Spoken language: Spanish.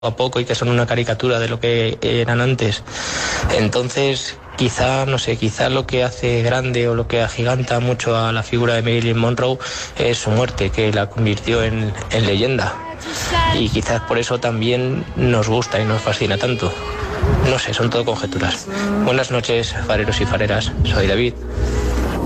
a poco y que son una caricatura de lo que eran antes. Entonces, quizá lo que hace grande o lo que agiganta mucho a la figura de Marilyn Monroe es su muerte, que la convirtió en leyenda. Y quizás por eso también nos gusta y nos fascina tanto. No sé, son todo conjeturas. Buenas noches, fareros y fareras. Soy David.